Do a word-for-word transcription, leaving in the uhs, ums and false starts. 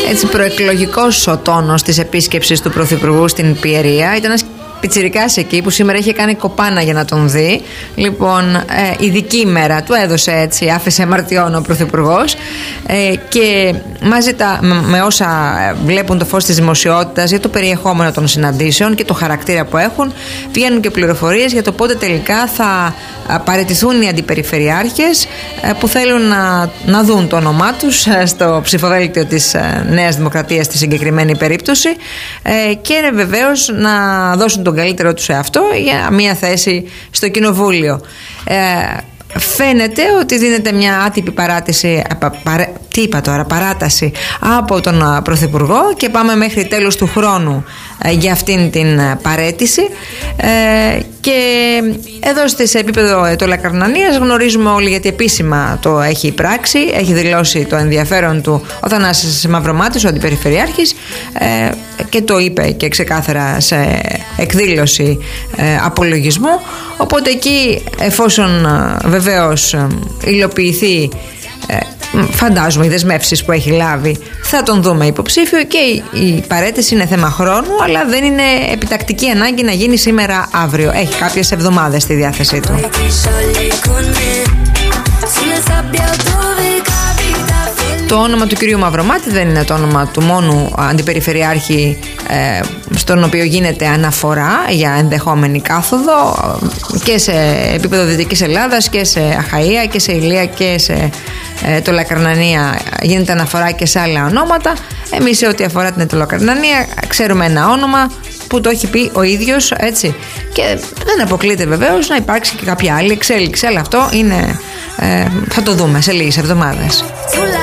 έτσι προεκλογικός ο τόνος της επίσκεψης του Πρωθυπουργού στην Πιερία. Ήταν ένας πιτσιρικάς εκεί που σήμερα είχε κάνει κοπάνα για να τον δει. Λοιπόν, ε, ειδική ημέρα του έδωσε έτσι, άφησε αμαρτιών ο Πρωθυπουργός, ε, και μαζί τα, με όσα βλέπουν το φως της δημοσιότητας για το περιεχόμενο των συναντήσεων και το χαρακτήρα που έχουν, βγαίνουν και πληροφορίες για το πότε τελικά θα παραιτηθούν οι αντιπεριφερειάρχες που θέλουν να, να δουν το όνομά τους στο ψηφοδέλτιο της Νέας Δημοκρατίας στη συγκεκριμένη περίπτωση, και βεβαίως να δώσουν τον καλύτερο τους εαυτό για μια θέση στο Κοινοβούλιο. Φαίνεται ότι δίνεται μια άτυπη παράτηση, παρα, τι είπα τώρα, παράταση από τον Πρωθυπουργό και πάμε μέχρι τέλος του χρόνου ε, για αυτήν την παραίτηση, ε, και εδώ σε επίπεδο ε, Τολακαρνανίας γνωρίζουμε όλοι, γιατί επίσημα το έχει πράξει, έχει δηλώσει το ενδιαφέρον του ο Θανάσης Μαυρομάτης, ο Αντιπεριφερειάρχης, ε, και το είπε και ξεκάθαρα σε εκδήλωση ε, απολογισμού. Οπότε εκεί, εφόσον ε, βεβαίως ε, υλοποιηθεί, ε, φαντάζομαι, οι δεσμεύσεις που έχει λάβει, θα τον δούμε υποψήφιο, και η, η παραίτηση είναι θέμα χρόνου, αλλά δεν είναι επιτακτική ανάγκη να γίνει σήμερα αύριο. Έχει κάποιες εβδομάδες στη διάθεσή του. Το όνομα του κυρίου Μαυρομάτη δεν είναι το όνομα του μόνου αντιπεριφερειάρχη ε, στον οποίο γίνεται αναφορά για ενδεχόμενη κάθοδο, και σε επίπεδο Δυτικής Ελλάδας και σε Αχαΐα και σε Ηλία και σε ε, Τολακαρνανία γίνεται αναφορά και σε άλλα ονόματα. Εμείς σε ό,τι αφορά την Τολακαρνανία ξέρουμε ένα όνομα που το έχει πει ο ίδιος, έτσι, και δεν αποκλείται βεβαίως να υπάρξει και κάποια άλλη εξέλιξη, αλλά αυτό είναι, ε, θα το δούμε σε λίγες εβδομάδες.